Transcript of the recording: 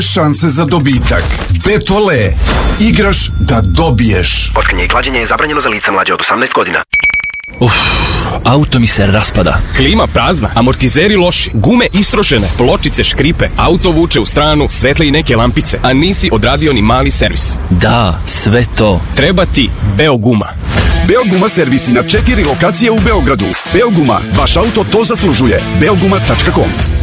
šanse za dobitak. Betole. Igraš da dobiješ. Kockanje i klađenje je zabranjeno za lica mlađe od 18 godina. Auto mi se raspada. Klima prazna, amortizeri loši, gume istrošene, pločice škripe, auto vuče u stranu, svetle i neke lampice, a nisi odradio ni mali servis. Da, sve to. Treba ti Beoguma. Beoguma servisi na 4 lokacije u Beogradu. Beoguma, vaš auto to zaslužuje. Beoguma.com